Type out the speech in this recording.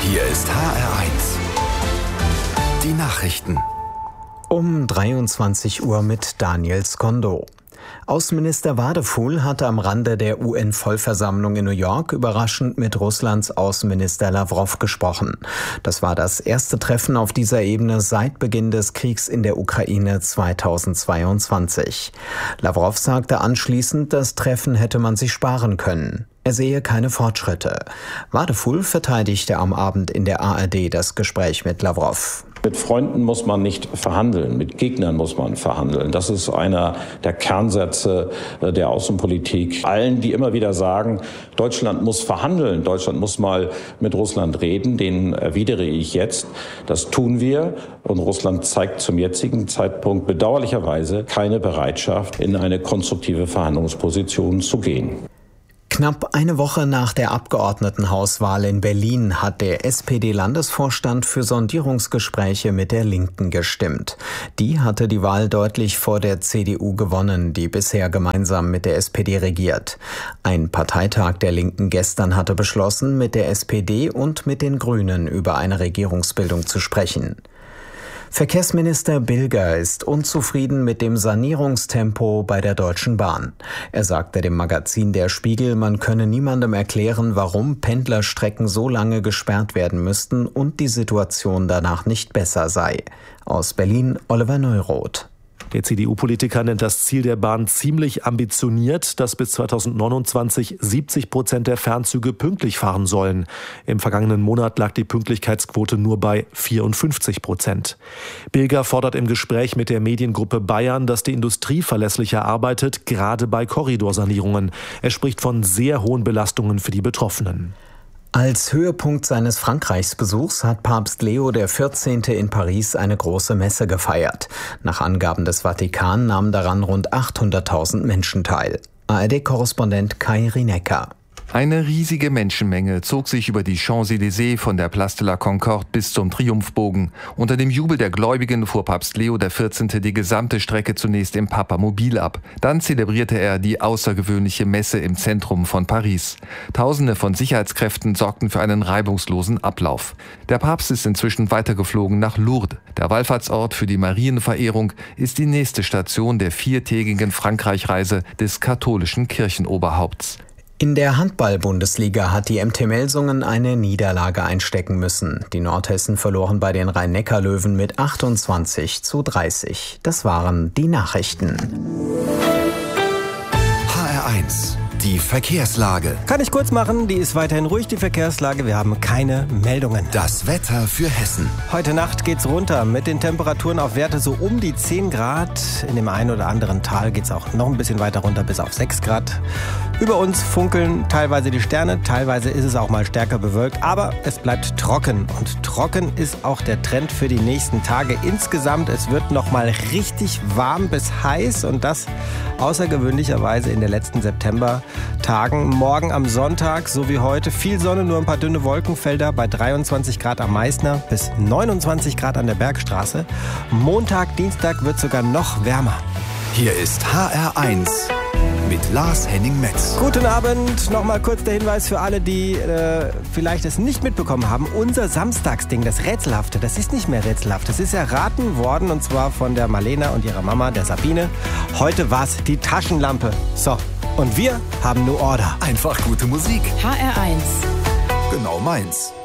Hier ist HR1. Die Nachrichten. Um 23 Uhr mit Daniel Skondo. Außenminister Wadefuhl hatte am Rande der UN-Vollversammlung in New York überraschend mit Russlands Außenminister Lawrow gesprochen. Das war das erste Treffen auf dieser Ebene seit Beginn des Kriegs in der Ukraine 2022. Lawrow sagte anschließend, das Treffen hätte man sich sparen können. Er sehe keine Fortschritte. Wadefuhl verteidigte am Abend in der ARD das Gespräch mit Lawrow. Mit Freunden muss man nicht verhandeln, mit Gegnern muss man verhandeln. Das ist einer der Kernsätze der Außenpolitik. Allen, die immer wieder sagen, Deutschland muss verhandeln, Deutschland muss mal mit Russland reden, denen erwidere ich jetzt, das tun wir. Und Russland zeigt zum jetzigen Zeitpunkt bedauerlicherweise keine Bereitschaft, in eine konstruktive Verhandlungsposition zu gehen. Knapp eine Woche nach der Abgeordnetenhauswahl in Berlin hat der SPD-Landesvorstand für Sondierungsgespräche mit der Linken gestimmt. Die hatte die Wahl deutlich vor der CDU gewonnen, die bisher gemeinsam mit der SPD regiert. Ein Parteitag der Linken gestern hatte beschlossen, mit der SPD und mit den Grünen über eine Regierungsbildung zu sprechen. Verkehrsminister Bilger ist unzufrieden mit dem Sanierungstempo bei der Deutschen Bahn. Er sagte dem Magazin Der Spiegel, man könne niemandem erklären, warum Pendlerstrecken so lange gesperrt werden müssten und die Situation danach nicht besser sei. Aus Berlin Oliver Neuroth. Der CDU-Politiker nennt das Ziel der Bahn ziemlich ambitioniert, dass bis 2029 70% der Fernzüge pünktlich fahren sollen. Im vergangenen Monat lag die Pünktlichkeitsquote nur bei 54%. Bilger fordert im Gespräch mit der Mediengruppe Bayern, dass die Industrie verlässlicher arbeitet, gerade bei Korridorsanierungen. Er spricht von sehr hohen Belastungen für die Betroffenen. Als Höhepunkt seines Frankreichsbesuchs hat Papst Leo XIV. In Paris eine große Messe gefeiert. Nach Angaben des Vatikan nahmen daran rund 800.000 Menschen teil. ARD-Korrespondent Kai Rinecker. Eine riesige Menschenmenge zog sich über die Champs-Élysées von der Place de la Concorde bis zum Triumphbogen. Unter dem Jubel der Gläubigen fuhr Papst Leo XIV. Die gesamte Strecke zunächst im Papamobil ab. Dann zelebrierte er die außergewöhnliche Messe im Zentrum von Paris. Tausende von Sicherheitskräften sorgten für einen reibungslosen Ablauf. Der Papst ist inzwischen weitergeflogen nach Lourdes. Der Wallfahrtsort für die Marienverehrung ist die nächste Station der 4-tägigen Frankreich-Reise des katholischen Kirchenoberhaupts. In der Handball-Bundesliga hat die MT Melsungen eine Niederlage einstecken müssen. Die Nordhessen verloren bei den Rhein-Neckar-Löwen mit 28:30. Das waren die Nachrichten. HR1, die Verkehrslage. Kann ich kurz machen, die ist weiterhin ruhig, die Verkehrslage. Wir haben keine Meldungen. Das Wetter für Hessen. Heute Nacht geht's runter mit den Temperaturen auf Werte so um die 10 Grad. In dem einen oder anderen Tal geht's auch noch ein bisschen weiter runter bis auf 6 Grad. Über uns funkeln teilweise die Sterne, teilweise ist es auch mal stärker bewölkt, aber es bleibt trocken. Und trocken ist auch der Trend für die nächsten Tage. Insgesamt, es wird noch mal richtig warm bis heiß und das außergewöhnlicherweise in den letzten Septembertagen. Morgen am Sonntag, so wie heute, viel Sonne, nur ein paar dünne Wolkenfelder bei 23 Grad am Meißner bis 29 Grad an der Bergstraße. Montag, Dienstag wird sogar noch wärmer. Hier ist HR1 mit Lars-Henning-Metz. Guten Abend. Nochmal kurz der Hinweis für alle, die vielleicht es nicht mitbekommen haben. Unser Samstagsding, das Rätselhafte, das ist nicht mehr rätselhaft. Das ist erraten worden und zwar von der Marlena und ihrer Mama, der Sabine. Heute war es die Taschenlampe. So, und wir haben New Order. Einfach gute Musik. HR1. Genau meins.